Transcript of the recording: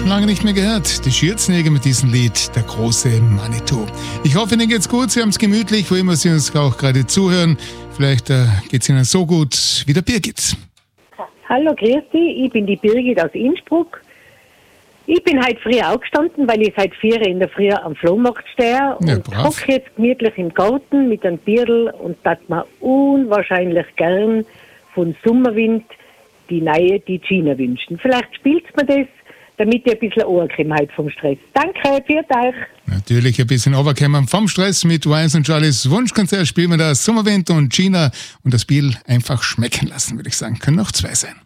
Schon lange nicht mehr gehört. Die Schürzenjäger mit diesem Lied, der große Manitou. Ich hoffe, Ihnen geht's gut, Sie haben es gemütlich, wo immer Sie uns auch gerade zuhören. Vielleicht geht's Ihnen so gut wie der Birgit. Hallo, grüß dich, ich bin die Birgit aus Innsbruck. Ich bin heute früh aufgestanden, weil ich seit 4 in der Früh am Flohmarkt stehe und hocke jetzt gemütlich im Garten mit einem Bierl und das mir unwahrscheinlich gern von Sommerwind die neue die Gina wünschen. Vielleicht spielt mir das, damit ich ein bisschen runterkomme heute vom Stress. Danke, für euch. Natürlich ein bisschen runterkommen vom Stress mit Wise und Charlies Wunschkonzert. Spielen wir da Sommerwind und Gina und das Bier einfach schmecken lassen, würde ich sagen. Können noch 2 sein.